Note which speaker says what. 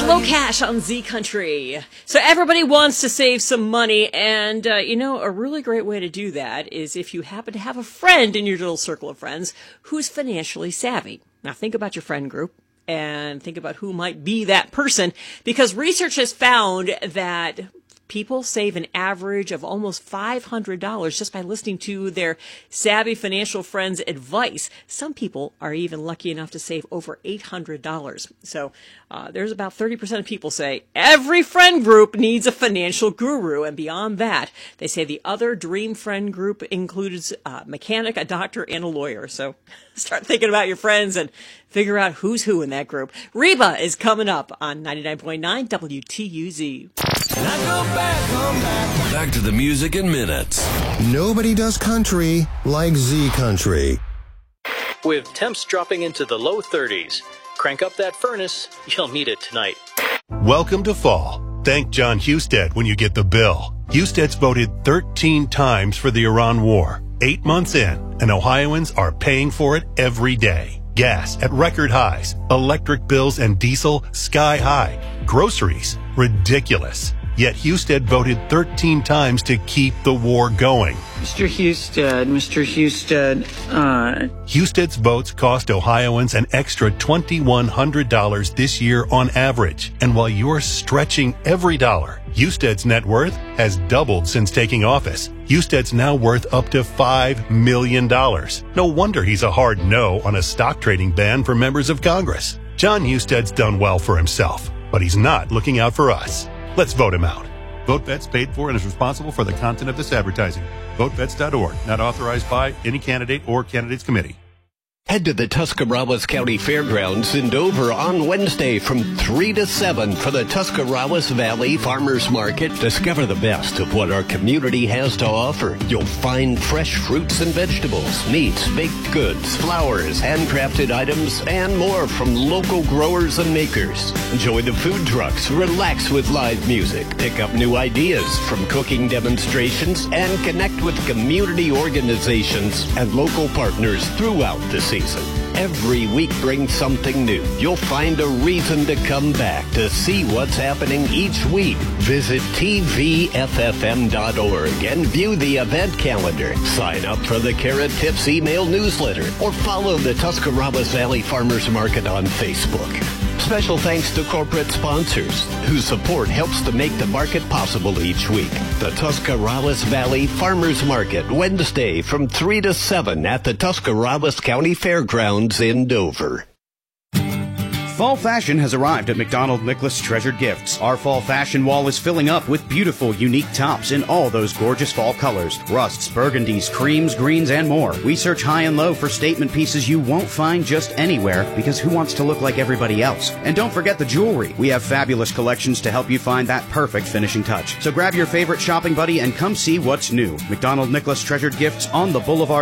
Speaker 1: Low Cash on Z Country. So everybody wants to save some money, and a really great way to do that is if you happen to have a friend in your little circle of friends who's financially savvy. Now think about your friend group and think about who might be that person, because research has found that people save an average of almost $500 just by listening to their savvy financial friends' advice. Some people are even lucky enough to save over $800. So there's about 30% of people say every friend group needs a financial guru. And beyond that, they say the other dream friend group includes a mechanic, a doctor, and a lawyer. So start thinking about your friends and figure out who's who in that group. Reba is coming up on 99.9 WTUZ.
Speaker 2: Back to the music in minutes.
Speaker 3: Nobody does country like Z Country.
Speaker 4: With temps dropping into the low 30s, crank up that furnace. You'll need it tonight.
Speaker 5: Welcome to fall. Thank John Husted when you get the bill. Husted's voted 13 times for the Iran war. 8 months in, and Ohioans are paying for it every day. Gas at record highs, electric bills and diesel sky high, groceries ridiculous. Yet Husted voted 13 times to keep the war going.
Speaker 6: Mr. Husted.
Speaker 5: Husted's votes cost Ohioans an extra $2,100 this year on average. And while you're stretching every dollar, Husted's net worth has doubled since taking office. Husted's now worth up to $5 million. No wonder he's a hard no on a stock trading ban for members of Congress. John Husted's done well for himself, but he's not looking out for us. Let's vote him out. VoteVets paid for and is responsible for the content of this advertising. VoteVets.org, not authorized by any candidate or candidates committee.
Speaker 7: Head to the Tuscarawas County Fairgrounds in Dover on Wednesday from 3 to 7 for the Tuscarawas Valley Farmers Market. Discover the best of what our community has to offer. You'll find fresh fruits and vegetables, meats, baked goods, flowers, handcrafted items, and more from local growers and makers. Enjoy the food trucks, relax with live music, pick up new ideas from cooking demonstrations, and connect with community organizations and local partners throughout the season. Every week brings something new. You'll find a reason to come back to see what's happening each week. Visit tvffm.org and view the event calendar. Sign up for the Carrot Tips email newsletter or follow the Tuscarawas Valley Farmers Market on Facebook. Special thanks to corporate sponsors whose support helps to make the market possible each week. The Tuscarawas Valley Farmers Market, Wednesday from 3 to 7 at the Tuscarawas County Fairgrounds in Dover.
Speaker 8: Fall fashion has arrived at McDonald Nicholas Treasured Gifts. Our fall fashion wall is filling up with beautiful, unique tops in all those gorgeous fall colors. Rusts, burgundies, creams, greens, and more. We search high and low for statement pieces you won't find just anywhere, because who wants to look like everybody else? And don't forget the jewelry. We have fabulous collections to help you find that perfect finishing touch. So grab your favorite shopping buddy and come see what's new. McDonald Nicholas Treasured Gifts on the Boulevard